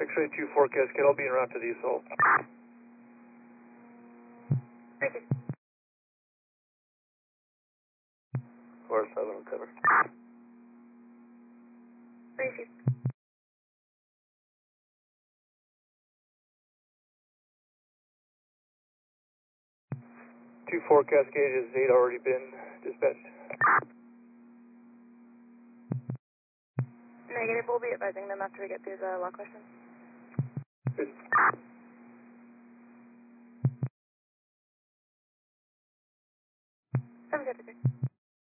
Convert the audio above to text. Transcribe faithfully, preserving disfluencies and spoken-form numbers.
X-ray two four Cascade, I'll be en route to the assault. Thank you. four seven, cover. Thank you. two four Cascade, is eight already been dispatched? Negative, we'll be advising them after we get through the law questions. Good. seven seven six.